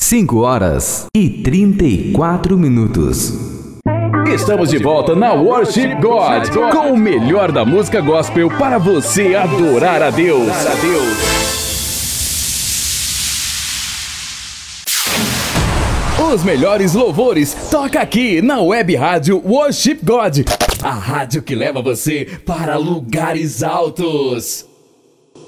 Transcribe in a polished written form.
5h34. Estamos de volta na Worship God, com o melhor da música gospel para você adorar a Deus. Os melhores louvores toca aqui na Web Rádio Worship God, a rádio que leva você para lugares altos.